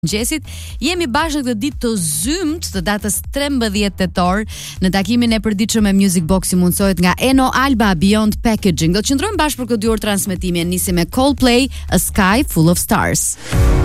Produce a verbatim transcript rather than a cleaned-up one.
Mëngjesit, jemi bashkë në këtë ditë të zymt të datës trembëdhjetë tetor në takimin e përditshëm me Music Box që mundsohet nga Eno Alba Beyond Packaging. Do të qëndrojmë bashkë për këtë dy orë transmetimi. Nisim me Coldplay, A Sky Full of Stars.